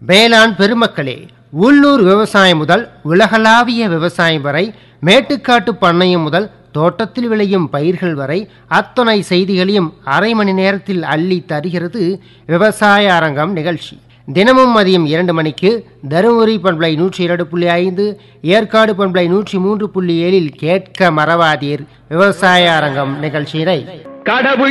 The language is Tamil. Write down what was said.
வேளாண் பெருமக்களே, உள்ளூர் விவசாயம் முதல் உலகளாவிய விவசாயம் வரை, மேட்டுக்காட்டு பண்ணையம் முதல் தோட்டத்தில் விளையும் பயிர்கள் வரை அத்தனை செய்திகளையும் அரை மணி நேரத்தில் அள்ளி தருகிறது விவசாய அரங்கம் நிகழ்ச்சி. தினமும் மதியம் 2 மணிக்கு தருமபுரி பண்பலை 102.5, ஏற்காடு பண்பலை 103.7 கேட்க மறவாதீர் விவசாய அரங்கம் நிகழ்ச்சியினை.